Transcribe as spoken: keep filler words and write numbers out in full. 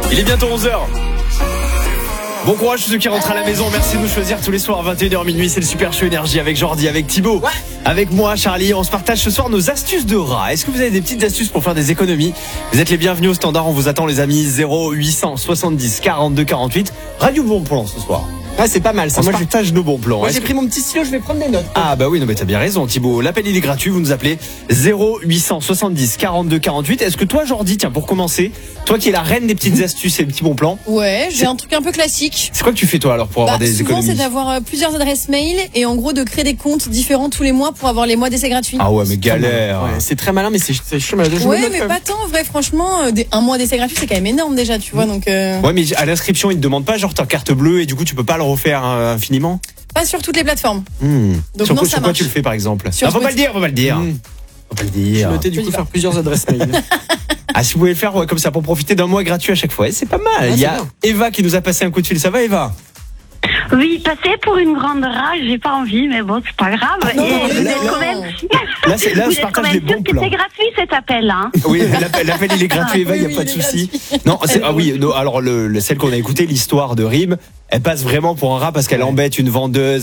Il est bientôt onze heures. Bon courage ceux qui rentrent à la maison, merci de nous choisir tous les soirs à vingt et une heures minuit, c'est le Super Show Énergie avec Jordi, avec Thibaut, ouais. Avec moi Charlie, on se partage ce soir nos astuces de rat. Est-ce que vous avez des petites astuces pour faire des économies? Vous êtes les bienvenus au standard, on vous attend les amis. Zéro huit cent soixante-dix quarante-deux quarante-huit. Radio Bon Plan ce soir. Ah, c'est pas mal ça. On Moi, se partage nos bons plans. Moi j'ai pris mon petit stylo, je vais prendre des notes. Ah bah oui, non mais t'as bien raison Thibaut. L'appel il est gratuit, vous nous appelez zéro huit cent soixante-dix quarante-deux quarante-huit. Est-ce que toi Jordi, tiens pour commencer, toi qui es la reine des petites astuces et des petits bons plans. Ouais, j'ai un truc un peu classique. C'est quoi que tu fais toi alors pour avoir bah, des souvent, économies? C'est d'avoir euh, plusieurs adresses mail et en gros de créer des comptes différents tous les mois pour avoir les mois d'essai gratuits. Ah ouais mais galère. Ouais, c'est très malin mais c'est, c'est chiant. Mais ouais mais pas tant en vrai franchement, euh, des, un mois d'essai gratuit c'est quand même énorme déjà tu vois donc. Euh... Ouais mais à l'inscription ils te demandent pas genre ta carte bleue et du coup tu peux pas le refaire euh, infiniment. Pas sur toutes les plateformes. Mmh. Donc sur non, quoi, ça sur quoi marche. tu le fais par exemple? Sur Ah, faut Spotify. pas le dire, faut pas le dire. Mmh. Faut pas le dire. Je notais du coup faire plusieurs adresses mail. Ah si vous pouvez le faire ouais, comme ça pour profiter d'un mois gratuit à chaque fois, c'est pas mal. Ouais, Il y a bien. Eva qui nous a passé un coup de fil, ça va Eva? Oui, passer pour une grande rage, j'ai pas envie, mais bon, c'est pas grave. Ah non, Et là, vous là, êtes là, quand même, Là, c'est, là vous je êtes quand partage même les sûr bons que plans. c'est gratuit cet appel, hein. Oui, l'appel, l'appel il est gratuit Eva, il oui, n'y a pas oui, de il est souci. gratuit. Non, c'est, ah oui, non, alors le, le- celle qu'on a écoutée, l'histoire de Rime, elle passe vraiment pour un rat parce qu'elle embête une vendeuse.